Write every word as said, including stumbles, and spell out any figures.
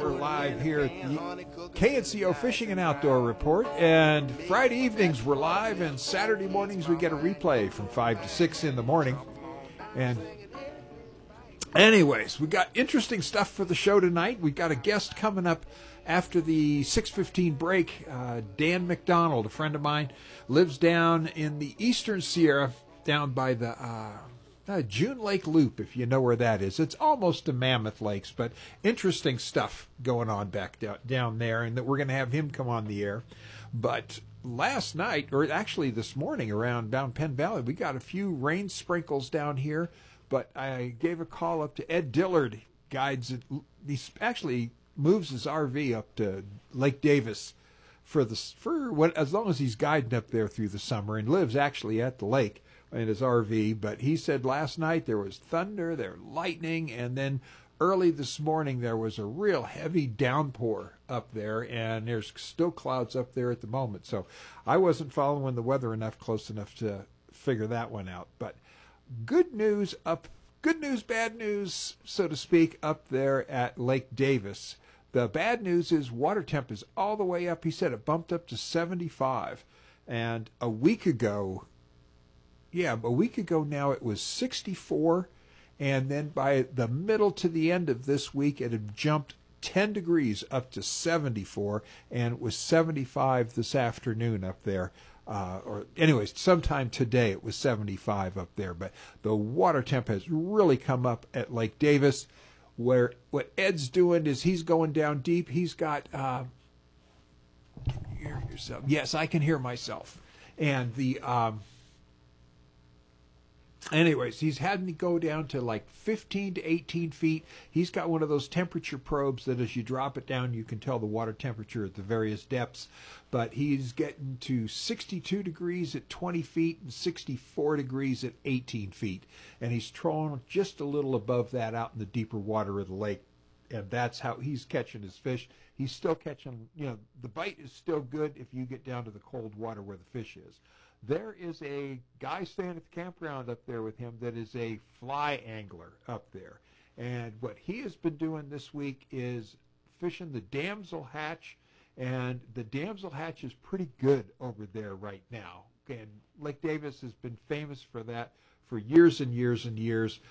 We're live here at the K N C O Fishing and Outdoor Report, and Friday evenings we're live, and Saturday mornings we get a replay from five to six in the morning. And anyways, we got interesting stuff for the show tonight. We've got a guest coming up after the six fifteen break. Uh, Dan McDonald, a friend of mine, lives down in the Eastern Sierra, down by the uh, uh, June Lake Loop, if you know where that is. It's almost to Mammoth Lakes, but interesting stuff going on back down, down there, and that we're going to have him come on the air. But last night, or actually this morning around down Penn Valley, we got a few rain sprinkles down here, but I gave a call up to Ed Dillard, guides it. He actually moves his R V up to Lake Davis for the for what as long as he's guiding up there through the summer, and lives actually at the lake in his R V. But he said last night there was thunder, there lightning, and then early this morning there was a real heavy downpour up there, and there's still clouds up there at the moment. So I wasn't following the weather enough close enough to figure that one out. But good news up, good news, bad news, so to speak, up there at Lake Davis. The bad news is water temp is all the way up. He said it bumped up to seventy-five. And a week ago, yeah, a week ago now it was sixty-four. And then by the middle to the end of this week, it had jumped ten degrees up to seventy-four. And it was seventy-five this afternoon up there. Uh, or anyways, sometime today it was seventy-five up there. But the water temp has really come up at Lake Davis. Where what Ed's doing is he's going down deep. He's got, uh, can you hear yourself? Yes, I can hear myself. And the, um, anyways, he's had me go down to like fifteen to eighteen feet. He's got one of those temperature probes that as you drop it down, you can tell the water temperature at the various depths. But he's getting to sixty-two degrees at twenty feet and sixty-four degrees at eighteen feet. And he's trolling just a little above that out in the deeper water of the lake. And that's how he's catching his fish. He's still catching, you know, the bite is still good if you get down to the cold water where the fish is. There is a guy staying at the campground up there with him that is a fly angler up there. And what he has been doing this week is fishing the Damsel Hatch. And the Damsel Hatch is pretty good over there right now. And Lake Davis has been famous for that for years and years and years.